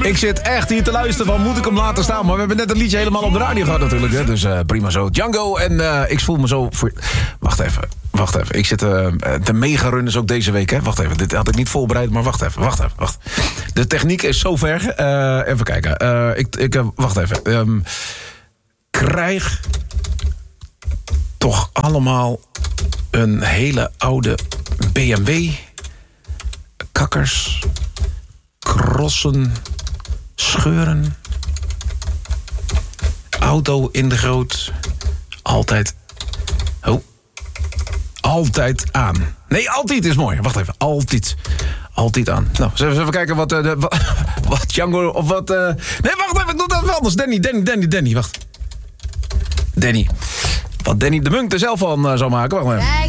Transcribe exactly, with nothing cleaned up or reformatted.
Ik zit echt hier te luisteren van, moet ik hem laten staan? Maar we hebben net een liedje helemaal op de radio gehad natuurlijk. Hè? Dus uh, prima zo. Django en uh, ik voel me zo... Voor... Wacht even, wacht even. Ik zit uh, de mega-runners ook deze week. Hè? Wacht even, dit had ik niet voorbereid, maar wacht even, wacht even. Wacht. De techniek is zo ver. Uh, even kijken. Uh, ik, ik, uh, wacht even. Um, krijg toch allemaal een hele oude B M W... kakkers, crossen, scheuren, auto in de goot, altijd, oh, altijd aan. Nee, altijd is mooi. Wacht even, altijd, altijd aan. Nou, zullen we even kijken wat, uh, de, wat, wat Django of wat... Uh... Nee, wacht even, ik doe dat even anders. Danny, Danny, Danny, Danny, wacht. Danny. Wat Danny de Munk er zelf van uh, zou maken, wacht maar even.